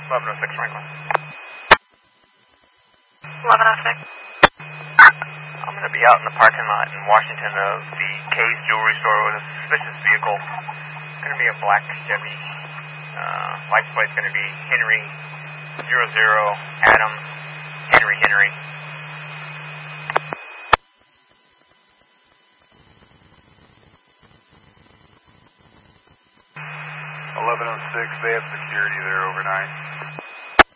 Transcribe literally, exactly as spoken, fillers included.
eleven oh six Franklin. eleven oh six. I'm going to be out in the parking lot in Washington of the K's Jewelry Store with a suspicious vehicle. It's going to be a black Chevy. Uh, license plate's going to be Henry zero zero Adam Henry Henry. eleven oh six, they have security there overnight.